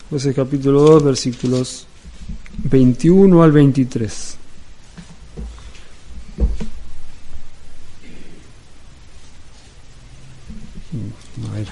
Jueces capítulo 2, versículos 21 al 23. A ver.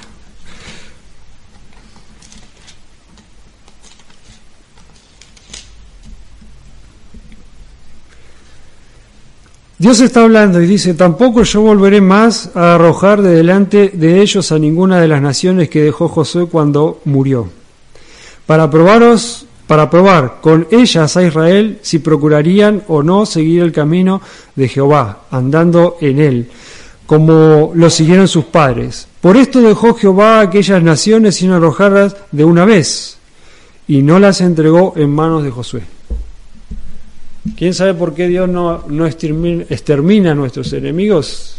Dios está hablando y dice: tampoco yo volveré más a arrojar de delante de ellos a ninguna de las naciones que dejó Josué cuando murió, para probar con ellas a Israel si procurarían o no seguir el camino de Jehová, andando en él, como lo siguieron sus padres. Por esto dejó Jehová a aquellas naciones sin arrojarlas de una vez, y no las entregó en manos de Josué. ¿Quién sabe por qué Dios no extermina a nuestros enemigos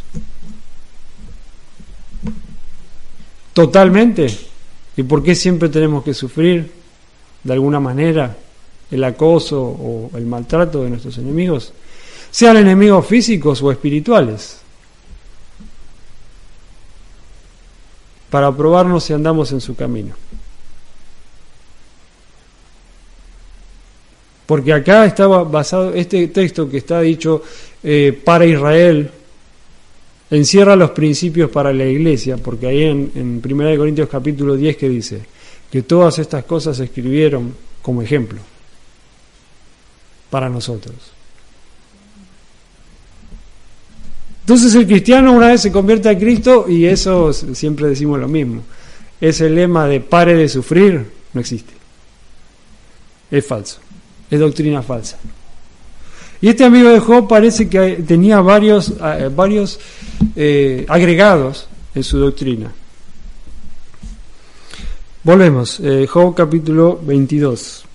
totalmente? ¿Y por qué siempre tenemos que sufrir de alguna manera el acoso o el maltrato de nuestros enemigos, sean enemigos físicos o espirituales? Para probarnos si andamos en su camino. Porque acá estaba basado, este texto que está dicho para Israel, encierra los principios para la iglesia, porque ahí en 1 Corintios capítulo 10 que dice que todas estas cosas se escribieron como ejemplo para nosotros. Entonces el cristiano una vez se convierte a Cristo, y eso siempre decimos lo mismo, ese lema de pare de sufrir no existe, es falso. Es doctrina falsa. Y este amigo de Job parece que tenía varios agregados en su doctrina. Volvemos, Job capítulo 22.